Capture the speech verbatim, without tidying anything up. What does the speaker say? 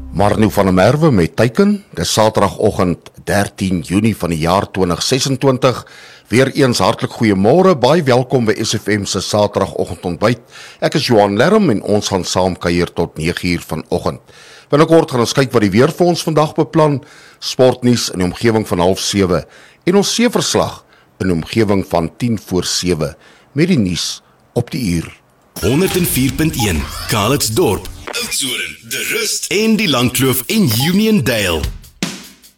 Marno van der Merwe met teiken, dis Saterdagoggend dertien Junie van die jaar twintig sesentwintig. Weer eens hartlik goeiemôre, baie welkom by S F M se Saterdagoggend ontbyt. Ek is Johan Lerm en ons gaan saam kuier tot nege uur vanoggend. Binnekort gaan ons kyk wat die weer vir ons vandag beplan, sportnuus in die omgewing van half sewe en ons seeverslag in die omgewing van tien voor sewe met die nuus op die uur. honderd vier punt een Calitzdorp, Oudtshoorn, De Rust en die Langkloof en Uniondale.